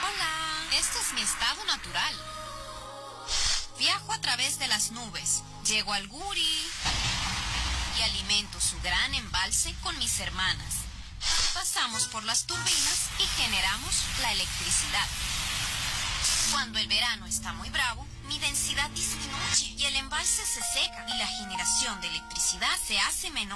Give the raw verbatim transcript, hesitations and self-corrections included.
Hola, este es mi estado natural. Viajo a través de las nubes, llego al Guri y alimento su gran embalse con mis hermanas. Pasamos por las turbinas y generamos la electricidad. Cuando el verano está muy bravo, mi densidad disminuye y el embalse se seca y la generación de electricidad se hace menor.